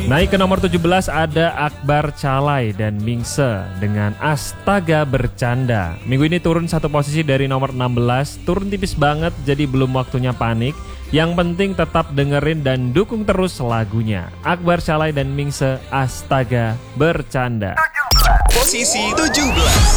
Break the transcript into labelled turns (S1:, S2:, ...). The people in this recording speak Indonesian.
S1: Naik ke nomor 17 ada Akbar Calay dan Mingse dengan Astaga Bercanda. Minggu ini turun satu posisi dari nomor 16, turun tipis banget jadi belum waktunya panik. Yang penting tetap dengerin dan dukung terus lagunya. Akbar Calay dan Mingse, Astaga Bercanda.
S2: Posisi 17.